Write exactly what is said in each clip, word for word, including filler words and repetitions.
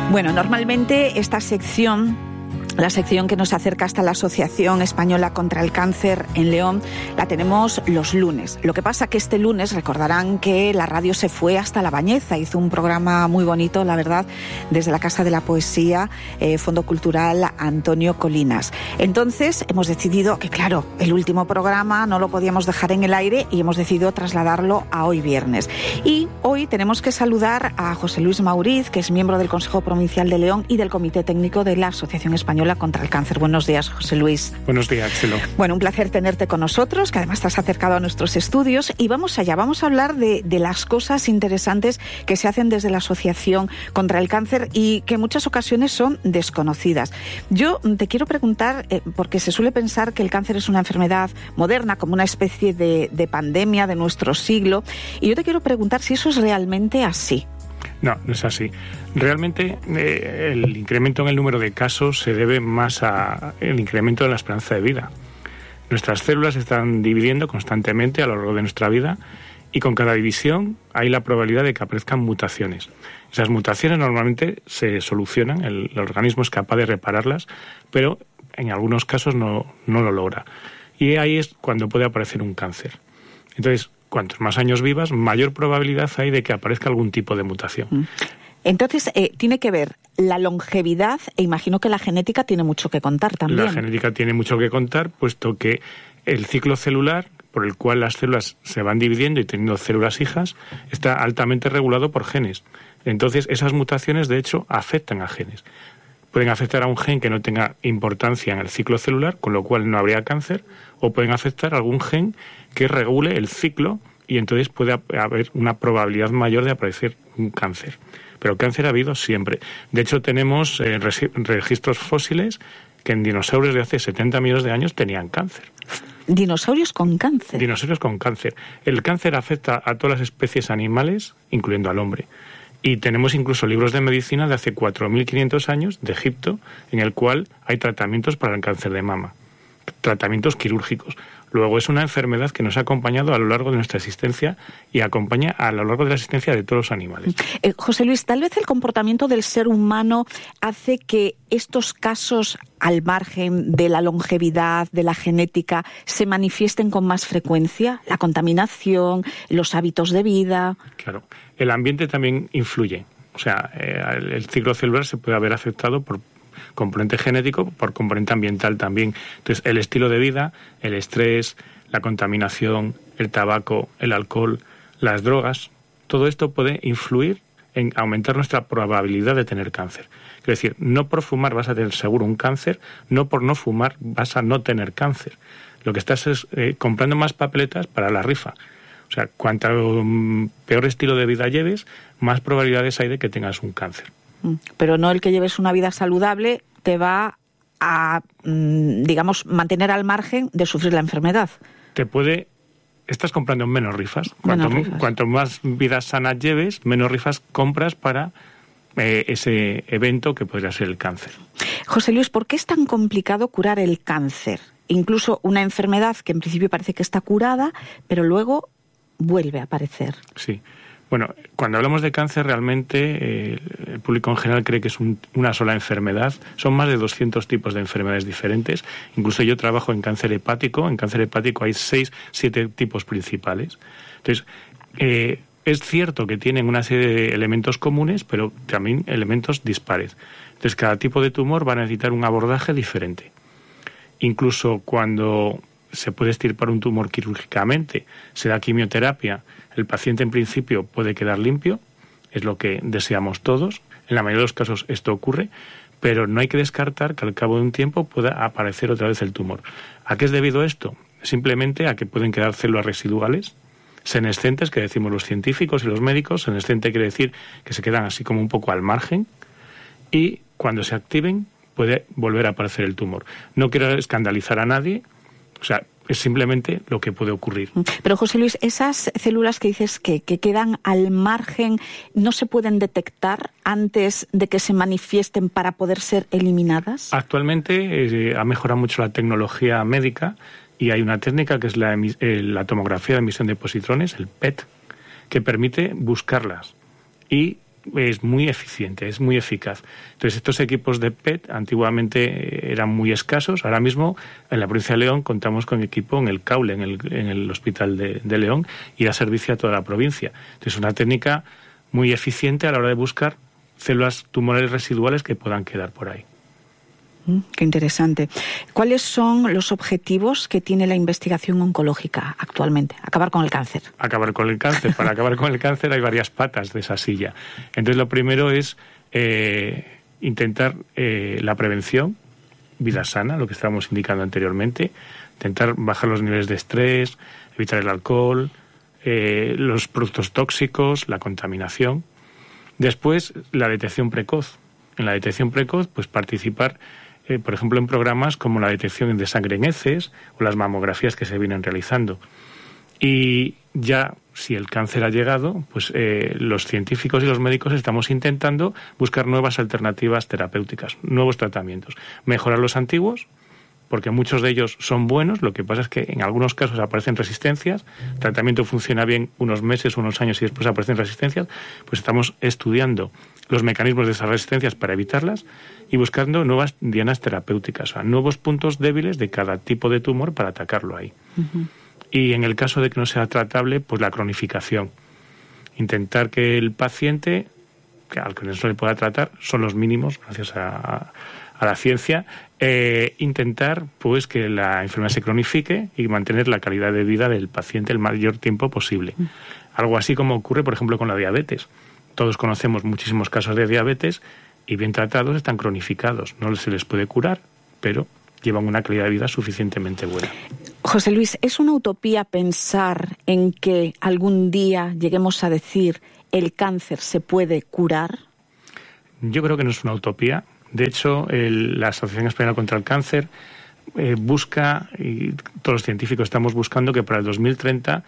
Bueno, normalmente esta sección, la sección que nos acerca hasta la Asociación Española contra el Cáncer en León, la tenemos los lunes. Lo que pasa que este lunes recordarán que la radio se fue hasta La Bañeza, hizo un programa muy bonito, la verdad, desde la Casa de la Poesía, eh, Fondo Cultural Antonio Colinas. Entonces hemos decidido que, claro, el último programa no lo podíamos dejar en el aire y hemos decidido trasladarlo a hoy viernes. Y hoy tenemos que saludar a José Luis Mauriz, que es miembro del Consejo Provincial de León y del Comité Técnico de la Asociación Española contra el Cáncer. Buenos días, José Luis. Buenos días, Chelo. Bueno, un placer tenerte con nosotros, que además estás acercado a nuestros estudios. Y vamos allá, vamos a hablar de, de las cosas interesantes que se hacen desde la Asociación contra el Cáncer y que en muchas ocasiones son desconocidas. Yo te quiero preguntar, eh, porque se suele pensar que el cáncer es una enfermedad moderna, como una especie de, de pandemia de nuestro siglo, y yo te quiero preguntar si eso es realmente así. No, no es así. Realmente eh, el incremento en el número de casos se debe más al incremento de la esperanza de vida. Nuestras células se están dividiendo constantemente a lo largo de nuestra vida y con cada división hay la probabilidad de que aparezcan mutaciones. Esas mutaciones normalmente se solucionan, el, el organismo es capaz de repararlas, pero en algunos casos no, no lo logra. Y ahí es cuando puede aparecer un cáncer. Entonces, cuantos más años vivas, mayor probabilidad hay de que aparezca algún tipo de mutación. Entonces, eh, tiene que ver la longevidad e imagino que la genética tiene mucho que contar también. La genética tiene mucho que contar, puesto que el ciclo celular, por el cual las células se van dividiendo y teniendo células hijas, está altamente regulado por genes. Entonces, esas mutaciones, de hecho, afectan a genes. Pueden afectar a un gen que no tenga importancia en el ciclo celular, con lo cual no habría cáncer, o pueden afectar a algún gen que regule el ciclo y entonces puede haber una probabilidad mayor de aparecer un cáncer. Pero cáncer ha habido siempre. De hecho, tenemos eh, registros fósiles que en dinosaurios de hace setenta millones de años tenían cáncer. ¿Dinosaurios con cáncer? Dinosaurios con cáncer. El cáncer afecta a todas las especies animales, incluyendo al hombre. Y tenemos incluso libros de medicina de hace cuatro mil quinientos años, de Egipto, en el cual hay tratamientos para el cáncer de mama, tratamientos quirúrgicos. Luego es una enfermedad que nos ha acompañado a lo largo de nuestra existencia y acompaña a lo largo de la existencia de todos los animales. Eh, José Luis, tal vez el comportamiento del ser humano hace que estos casos, al margen de la longevidad, de la genética, se manifiesten con más frecuencia. La contaminación, los hábitos de vida. Claro, el ambiente también influye. O sea, eh, el, el ciclo celular se puede haber afectado por componente genético, por componente ambiental también. Entonces, el estilo de vida, el estrés, la contaminación, el tabaco, el alcohol, las drogas, todo esto puede influir en aumentar nuestra probabilidad de tener cáncer. Es decir, no por fumar vas a tener seguro un cáncer, no por no fumar vas a no tener cáncer. Lo que estás es eh, comprando más papeletas para la rifa. O sea, cuanto um, peor estilo de vida lleves, más probabilidades hay de que tengas un cáncer. Pero no el que lleves una vida saludable te va a, digamos, mantener al margen de sufrir la enfermedad. Te puede... Estás comprando menos rifas. Cuanto, menos rifas. Cuanto más vidas sanas lleves, menos rifas compras para eh, ese evento que podría ser el cáncer. José Luis, ¿por qué es tan complicado curar el cáncer? Incluso una enfermedad que en principio parece que está curada, pero luego vuelve a aparecer. Sí. Bueno, cuando hablamos de cáncer, realmente eh, el público en general cree que es un, una sola enfermedad. Son más de doscientos tipos de enfermedades diferentes. Incluso yo trabajo en cáncer hepático. En cáncer hepático hay seis, siete tipos principales. Entonces, eh, es cierto que tienen una serie de elementos comunes, pero también elementos dispares. Entonces, cada tipo de tumor va a necesitar un abordaje diferente. Incluso cuando se puede extirpar un tumor quirúrgicamente, se da quimioterapia, el paciente en principio puede quedar limpio, es lo que deseamos todos. En la mayoría de los casos esto ocurre, pero no hay que descartar que al cabo de un tiempo pueda aparecer otra vez el tumor. ¿A qué es debido esto? Simplemente a que pueden quedar células residuales, senescentes, que decimos los científicos y los médicos. Senescente quiere decir que se quedan así como un poco al margen y cuando se activen puede volver a aparecer el tumor. No quiero escandalizar a nadie, o sea, es simplemente lo que puede ocurrir. Pero, José Luis, esas células que dices que, que quedan al margen, ¿no se pueden detectar antes de que se manifiesten para poder ser eliminadas? Actualmente eh, ha mejorado mucho la tecnología médica y hay una técnica que es la, eh, la tomografía de emisión de positrones, el P E T, que permite buscarlas y es muy eficiente, es muy eficaz. Entonces, estos equipos de P E T antiguamente eran muy escasos. Ahora mismo, en la provincia de León, contamos con equipo en el Caule, en el, en el Hospital de, de León, y da servicio a toda la provincia. Entonces, es una técnica muy eficiente a la hora de buscar células tumorales residuales que puedan quedar por ahí. Mm, qué interesante. ¿Cuáles son los objetivos que tiene la investigación oncológica actualmente? Acabar con el cáncer. Acabar con el cáncer. Para acabar con el cáncer hay varias patas de esa silla. Entonces, lo primero es eh, intentar eh, la prevención, vida sana, lo que estábamos indicando anteriormente, intentar bajar los niveles de estrés, evitar el alcohol, eh, los productos tóxicos, la contaminación. Después, la detección precoz. En la detección precoz, pues participar Eh, por ejemplo, en programas como la detección de sangre en heces o las mamografías que se vienen realizando. Y ya, si el cáncer ha llegado, pues eh, los científicos y los médicos estamos intentando buscar nuevas alternativas terapéuticas, nuevos tratamientos. Mejorar los antiguos, porque muchos de ellos son buenos, lo que pasa es que en algunos casos aparecen resistencias, el tratamiento funciona bien unos meses, unos años y después aparecen resistencias, pues estamos estudiando los mecanismos de esas resistencias para evitarlas y buscando nuevas dianas terapéuticas, o sea, nuevos puntos débiles de cada tipo de tumor para atacarlo ahí. Uh-huh. Y en el caso de que no sea tratable, pues la cronificación. Intentar que el paciente, que al que no se le pueda tratar, son los mínimos, gracias a, a, a la ciencia, eh, intentar pues que la enfermedad se cronifique y mantener la calidad de vida del paciente el mayor tiempo posible. Uh-huh. Algo así como ocurre, por ejemplo, con la diabetes. Todos conocemos muchísimos casos de diabetes y bien tratados están cronificados. No se les puede curar, pero llevan una calidad de vida suficientemente buena. José Luis, ¿es una utopía pensar en que algún día lleguemos a decir el cáncer se puede curar? Yo creo que no es una utopía. De hecho, el, la Asociación Española contra el Cáncer eh, busca, y todos los científicos estamos buscando, que para el dos mil treinta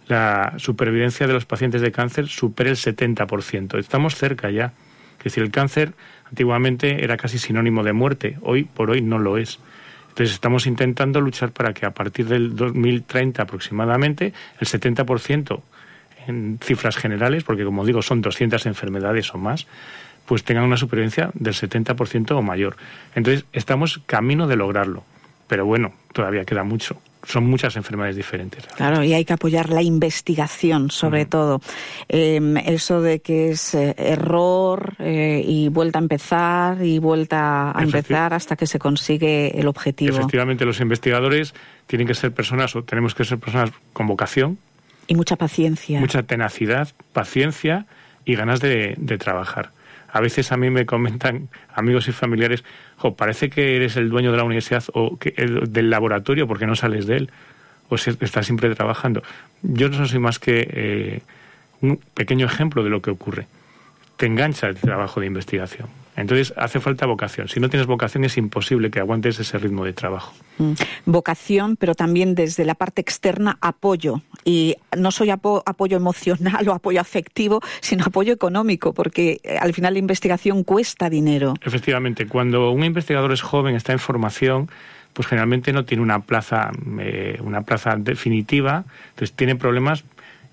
la supervivencia de los pacientes de cáncer supere el setenta por ciento. Estamos cerca ya. Es decir, el cáncer antiguamente era casi sinónimo de muerte. Hoy por hoy no lo es. Entonces estamos intentando luchar para que a partir del dos mil treinta aproximadamente el setenta por ciento en cifras generales, porque como digo son doscientas enfermedades o más, pues tengan una supervivencia del setenta por ciento o mayor. Entonces estamos camino de lograrlo. Pero bueno, todavía queda mucho. Son muchas enfermedades diferentes. Claro, y hay que apoyar la investigación, sobre uh-huh. todo. Eh, eso de que es eh, error eh, y vuelta a empezar y vuelta a Efecti- empezar hasta que se consigue el objetivo. Efectivamente, los investigadores tienen que ser personas, o tenemos que ser personas con vocación. Y mucha paciencia. Mucha tenacidad, paciencia y ganas de, de trabajar. A veces a mí me comentan amigos y familiares, jo, parece que eres el dueño de la universidad o que, el, del laboratorio porque no sales de él, o si estás siempre trabajando. Yo no soy más que eh, un pequeño ejemplo de lo que ocurre. Te engancha el trabajo de investigación. Entonces hace falta vocación. Si no tienes vocación es imposible que aguantes ese ritmo de trabajo. Mm. Vocación, pero también desde la parte externa apoyo. Y no soy apo- apoyo emocional o apoyo afectivo, sino apoyo económico, porque al final la investigación cuesta dinero. Efectivamente, cuando un investigador es joven, está en formación, pues generalmente no tiene una plaza, eh, una plaza definitiva, entonces tiene problemas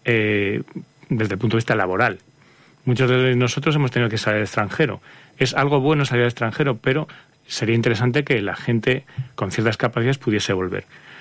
eh, desde el punto de vista laboral. Muchos de nosotros hemos tenido que salir al extranjero. Es algo bueno salir al extranjero, pero sería interesante que la gente con ciertas capacidades pudiese volver.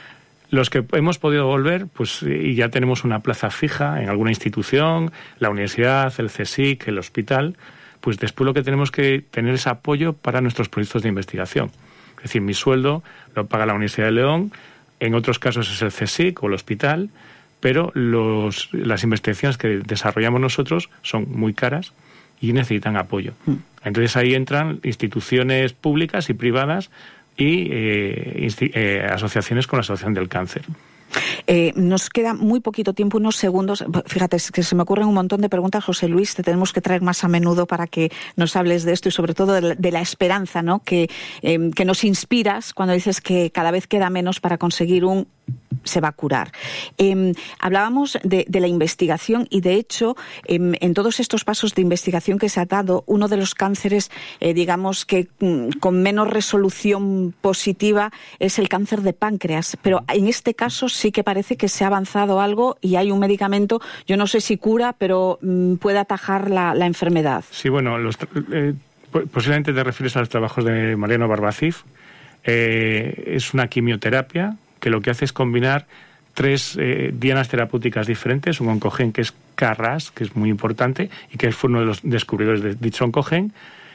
Los que hemos podido volver, pues y ya tenemos una plaza fija en alguna institución, la universidad, el CSIC, el hospital, pues después lo que tenemos que tener es apoyo para nuestros proyectos de investigación. Es decir, mi sueldo lo paga la Universidad de León, en otros casos es el CSIC o el hospital, pero los, las investigaciones que desarrollamos nosotros son muy caras y necesitan apoyo. Entonces ahí entran instituciones públicas y privadas y eh, insti- eh, asociaciones con la Asociación del Cáncer. Eh, nos queda muy poquito tiempo, unos segundos. Fíjate, es que se me ocurren un montón de preguntas, José Luis. Te tenemos que traer más a menudo para que nos hables de esto y sobre todo de la, de la esperanza, ¿no? Que, eh, que nos inspiras cuando dices que cada vez queda menos para conseguir un se va a curar. Eh, hablábamos de, de la investigación y, de hecho, eh, en todos estos pasos de investigación que se ha dado, uno de los cánceres, eh, digamos que mm, con menos resolución positiva es el cáncer de páncreas. Pero en este caso sí que parece que se ha avanzado algo y hay un medicamento, yo no sé si cura, pero mm, puede atajar la, la enfermedad. Sí, bueno, los, eh, posiblemente te refieres a los trabajos de Mariano Barbacif. Eh, es una quimioterapia que lo que hace es combinar tres eh, dianas terapéuticas diferentes, un oncogen que es K R A S, que es muy importante y que fue uno de los descubridores de dicho oncogen,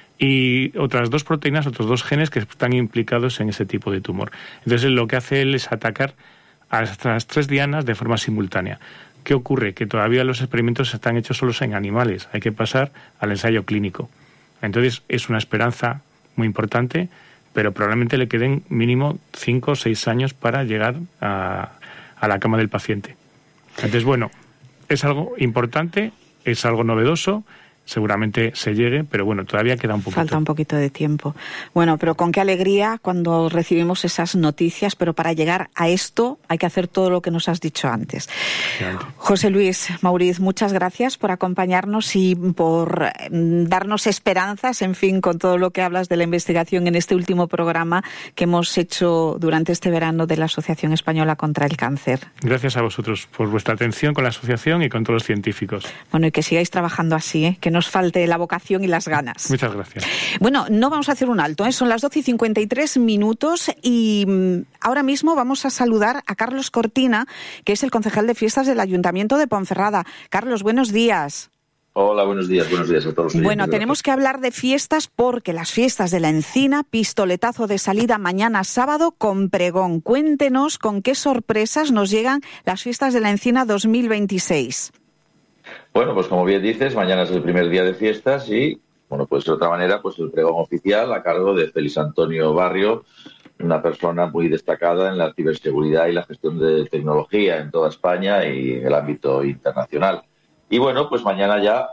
y otras dos proteínas, otros dos genes que están implicados en ese tipo de tumor. Entonces lo que hace él es atacar a estas tres dianas de forma simultánea. ¿Qué ocurre? Que todavía los experimentos están hechos solos en animales, hay que pasar al ensayo clínico. Entonces es una esperanza muy importante, pero probablemente le queden mínimo cinco o seis años para llegar a, a la cama del paciente. Entonces, bueno, es algo importante, es algo novedoso, seguramente se llegue, pero bueno, todavía queda un poquito. Falta un poquito de tiempo. Bueno, pero con qué alegría cuando recibimos esas noticias, pero para llegar a esto hay que hacer todo lo que nos has dicho antes. Realmente. José Luis Mauriz, muchas gracias por acompañarnos y por darnos esperanzas, en fin, con todo lo que hablas de la investigación en este último programa que hemos hecho durante este verano de la Asociación Española contra el Cáncer. Gracias a vosotros por vuestra atención con la asociación y con todos los científicos. Bueno, y que sigáis trabajando así, ¿eh? Que nos falte la vocación y las ganas. Muchas gracias. Bueno, no vamos a hacer un alto, ¿eh? Son las doce y cincuenta y tres minutos y mmm, ahora mismo vamos a saludar a Carlos Cortina, que es el concejal de fiestas del Ayuntamiento de Ponferrada. Carlos, buenos días. Hola, buenos días, buenos días a todos. Bueno, tenemos que hablar de fiestas porque las fiestas de la Encina, pistoletazo de salida mañana sábado con pregón. Cuéntenos con qué sorpresas nos llegan las fiestas de la Encina dos mil veintiséis. Bueno, pues como bien dices, mañana es el primer día de fiestas y, bueno, pues de otra manera, pues el pregón oficial a cargo de Félix Antonio Barrio, una persona muy destacada en la ciberseguridad y la gestión de tecnología en toda España y en el ámbito internacional. Y bueno, pues mañana ya,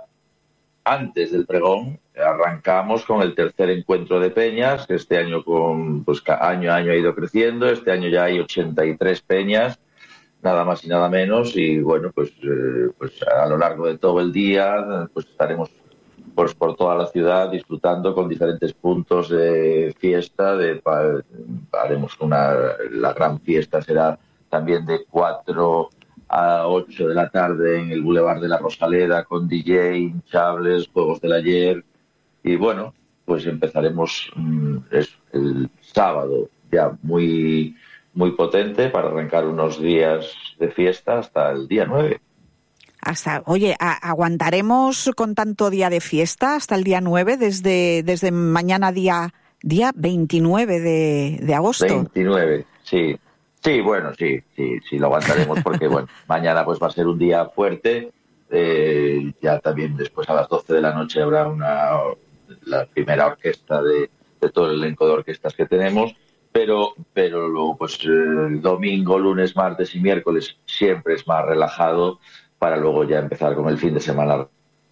antes del pregón, arrancamos con el tercer encuentro de peñas, que este año, con, pues año a año ha ido creciendo. Este año ya hay ochenta y tres peñas, nada más y nada menos, y bueno, pues, eh, pues a lo largo de todo el día pues estaremos pues, por toda la ciudad disfrutando con diferentes puntos de fiesta. De, haremos una, la gran fiesta será también de cuatro a ocho de la tarde en el Boulevard de la Rosaleda con D J, hinchables, juegos del ayer, y bueno, pues empezaremos mmm, es el sábado ya muy muy potente para arrancar unos días de fiesta hasta el día nueve. Hasta, oye, a, ¿aguantaremos con tanto día de fiesta hasta el día nueve, desde, desde mañana día, día veintinueve de, de agosto? veintinueve, sí. Sí, bueno, sí, sí, sí lo aguantaremos porque, bueno, mañana pues va a ser un día fuerte. Eh, ya también después a las doce de la noche habrá una la primera orquesta de, de todo el elenco de orquestas que tenemos. Pero, pero luego, pues el domingo, lunes, martes y miércoles siempre es más relajado para luego ya empezar con el fin de semana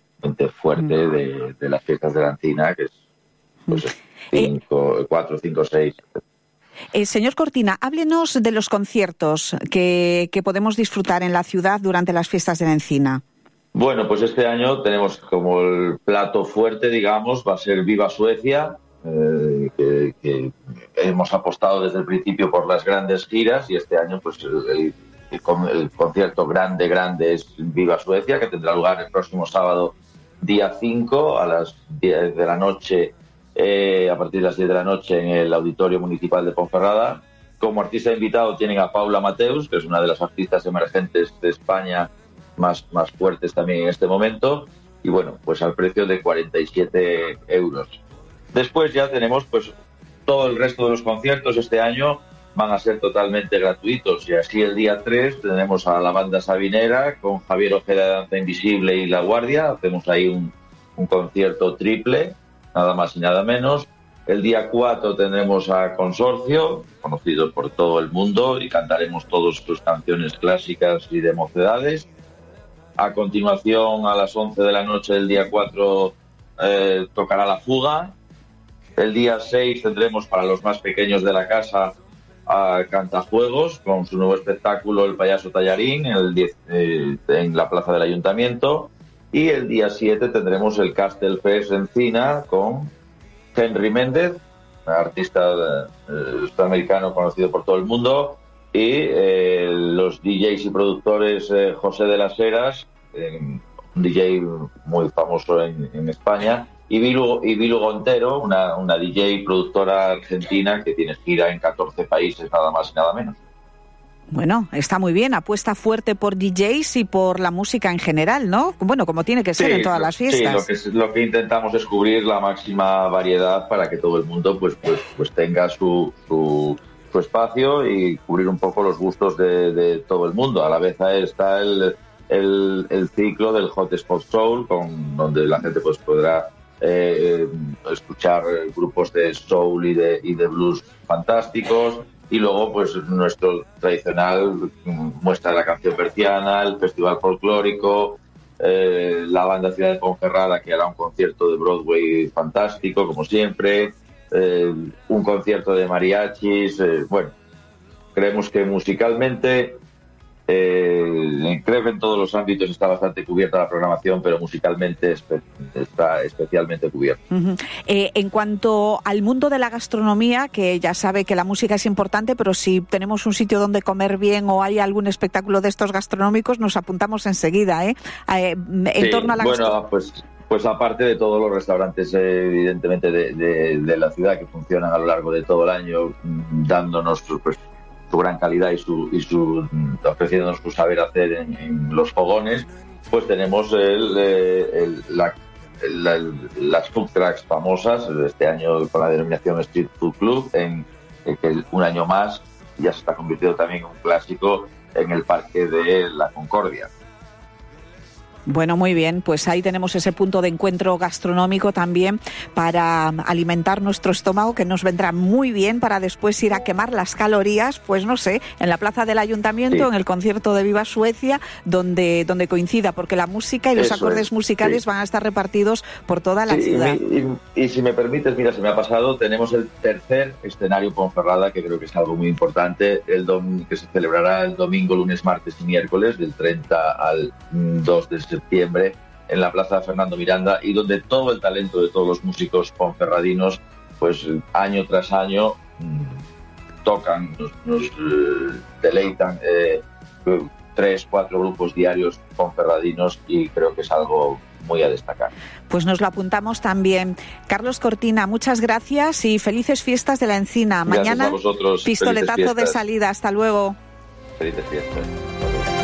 fuerte de, de las fiestas de la Encina, que es pues, cinco, eh, cuatro, cinco, seis. Eh, señor Cortina, háblenos de los conciertos que, que podemos disfrutar en la ciudad durante las fiestas de la Encina. Bueno, pues este año tenemos como el plato fuerte, digamos, va a ser Viva Suecia. Eh, que, que hemos apostado desde el principio por las grandes giras y este año pues el, el, el, el concierto grande, grande es Viva Suecia, que tendrá lugar el próximo sábado día cinco a las diez de la noche, eh, a partir de las diez de la noche en el Auditorio Municipal de Ponferrada. Como artista invitado tienen a Paula Mateus, que es una de las artistas emergentes de España más, más fuertes también en este momento, y bueno, pues al precio de cuarenta y siete euros. Después ya tenemos pues todo el resto de los conciertos este año van a ser totalmente gratuitos, y así el día tres tenemos a la banda Sabinera con Javier Ojeda de Danza Invisible y La Guardia. Hacemos ahí un, un concierto triple, nada más y nada menos. El día cuatro tendremos a Consorcio, conocido por todo el mundo, y cantaremos todas sus canciones clásicas y de mocedades. A continuación, a las once de la noche del día cuatro eh, tocará La Fuga. El día seis tendremos para los más pequeños de la casa a Cantajuegos con su nuevo espectáculo El Payaso Tallarín en, el diez, eh, en la plaza del Ayuntamiento. Y el día siete tendremos el Castelfest Encina con Henry Méndez, artista eh, sudamericano conocido por todo el mundo, y eh, los D Js y productores eh, José de las Heras, eh, un D J muy famoso en, en España, y Vilu, y Vilu Gontero, una, una D J productora argentina que tiene gira en catorce países, nada más y nada menos. Bueno, está muy bien, apuesta fuerte por D Js y por la música en general, ¿no? Bueno, como tiene que ser sí, en todas las fiestas. Sí, lo que, lo que intentamos es cubrir la máxima variedad para que todo el mundo pues pues pues tenga su, su, su espacio y cubrir un poco los gustos de, de todo el mundo. A la vez está el, el, el ciclo del Hot Spot Soul, con, donde la gente pues podrá eh, escuchar grupos de soul y de, y de blues fantásticos. Y luego, pues, nuestro tradicional muestra de la canción berciana, el festival folclórico, eh, la banda Ciudad de Ponferrada, que hará un concierto de Broadway fantástico, como siempre, eh, un concierto de mariachis. Eh, bueno, creemos que musicalmente, eh, creo que en todos los ámbitos está bastante cubierta la programación, pero musicalmente espe- está especialmente cubierta. Uh-huh. Eh, en cuanto al mundo de la gastronomía, que ya sabe que la música es importante, pero si tenemos un sitio donde comer bien o hay algún espectáculo de estos gastronómicos, nos apuntamos enseguida, ¿eh? eh en sí, torno a la bueno, gastro- pues, pues aparte de todos los restaurantes, eh, evidentemente, de, de, de la ciudad que funcionan a lo largo de todo el año, dándonos pues su gran calidad y su, y su ofreciéndonos su saber hacer en, en los fogones, pues tenemos el, el, la, el, el, las food trucks famosas, este año con la denominación Street Food Club, en, en que un año más ya se está convirtiendo también en un clásico en el Parque de la Concordia. Bueno, muy bien, pues ahí tenemos ese punto de encuentro gastronómico también para alimentar nuestro estómago, que nos vendrá muy bien para después ir a quemar las calorías, pues no sé, en la plaza del Ayuntamiento, sí. En el concierto de Viva Suecia, donde donde coincida, porque la música y los Eso acordes es, musicales sí. van a estar repartidos por toda la sí, ciudad. Y, y, y si me permites, mira, se me ha pasado, tenemos el tercer escenario Ponferrada, que creo que es algo muy importante, el dom- que se celebrará el domingo, lunes, martes y miércoles, del treinta al dos de septiembre, en la plaza de Fernando Miranda, y donde todo el talento de todos los músicos ponferradinos, pues año tras año mmm, tocan, nos, nos eh, deleitan eh, tres, cuatro grupos diarios ponferradinos, y creo que es algo muy a destacar. Pues nos lo apuntamos también. Carlos Cortina, muchas gracias y felices fiestas de la Encina. Gracias Mañana a vosotros. Pistoletazo de salida. Hasta luego. Felices fiestas.